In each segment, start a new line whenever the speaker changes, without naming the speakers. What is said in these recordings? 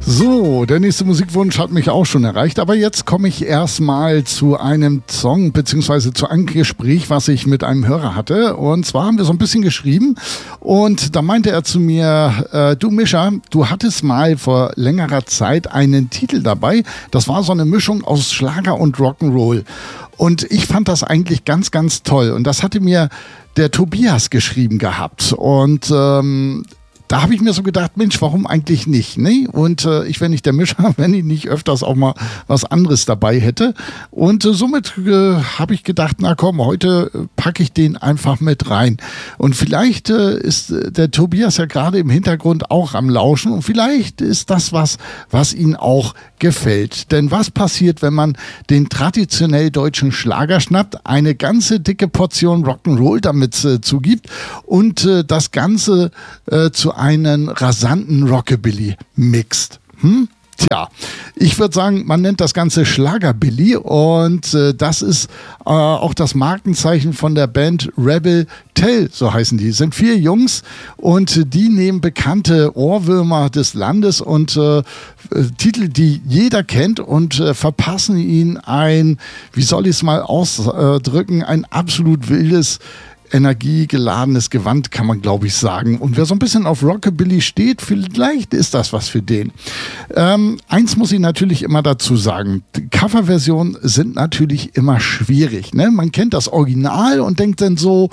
So, der nächste Musikwunsch hat mich auch schon erreicht, aber jetzt komme ich erstmal zu einem Song beziehungsweise zu einem Gespräch, was ich mit einem Hörer hatte. Und zwar haben wir so ein bisschen geschrieben und da meinte er zu mir, du Mischa, du hattest mal vor längerer Zeit einen Titel dabei. Das war so eine Mischung aus Schlager und Rock'n'Roll. Und ich fand das eigentlich ganz, ganz toll. Und das hatte mir der Tobias geschrieben gehabt. Und da habe ich mir so gedacht, Mensch, warum eigentlich nicht? Ne? Und ich wäre nicht der Mischer, wenn ich nicht öfters auch mal was anderes dabei hätte. Und somit habe ich gedacht, na komm, heute packe ich den einfach mit rein. Und vielleicht ist der Tobias ja gerade im Hintergrund auch am Lauschen. Und vielleicht ist das was ihn auch gefällt. Denn was passiert, wenn man den traditionell deutschen Schlager schnappt, eine ganze dicke Portion Rock'n'Roll damit zugibt und das Ganze zu einen rasanten Rockabilly mixt? Tja, ich würde sagen, man nennt das Ganze Schlagerbilly und das ist auch das Markenzeichen von der Band Rebel Tell, so heißen die. Sind 4 Jungs und die nehmen bekannte Ohrwürmer des Landes und Titel, die jeder kennt und verpassen ihnen ein, wie soll ich es mal ausdrücken, ein absolut wildes, energiegeladenes Gewand, kann man glaube ich sagen. Und wer so ein bisschen auf Rockabilly steht, vielleicht ist das was für den. Eins muss ich natürlich immer dazu sagen, Coverversionen sind natürlich immer schwierig. Ne? Man kennt das Original und denkt dann so,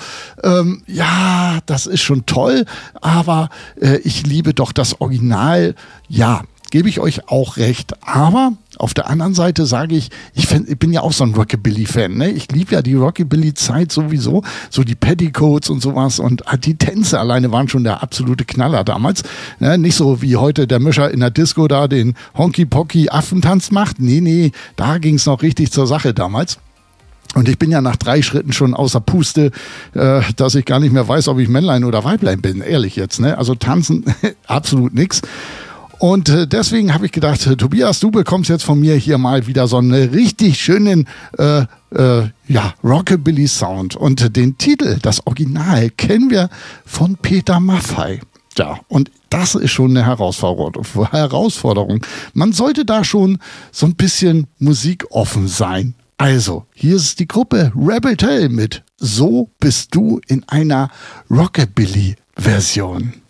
ja, das ist schon toll, aber ich liebe doch das Original. Ja, gebe ich euch auch recht, aber auf der anderen Seite sage ich, ich bin ja auch so ein Rockabilly-Fan. Ne? Ich liebe ja die Rockabilly-Zeit sowieso, so die Petticoats und sowas und die Tänze alleine waren schon der absolute Knaller damals. Ne? Nicht so wie heute der Mischer in der Disco da den Honky-Pocky-Affentanz macht. Nee, da ging es noch richtig zur Sache damals. Und ich bin ja nach 3 Schritten schon außer Puste, dass ich gar nicht mehr weiß, ob ich Männlein oder Weiblein bin, ehrlich jetzt. Ne? Also tanzen, absolut nix. Und deswegen habe ich gedacht, Tobias, du bekommst jetzt von mir hier mal wieder so einen richtig schönen Rockabilly-Sound. Und den Titel, das Original, kennen wir von Peter Maffay. Ja, und das ist schon eine Herausforderung. Man sollte da schon so ein bisschen musikoffen sein. Also, hier ist die Gruppe Rebel Tell mit So bist du in einer Rockabilly-Version.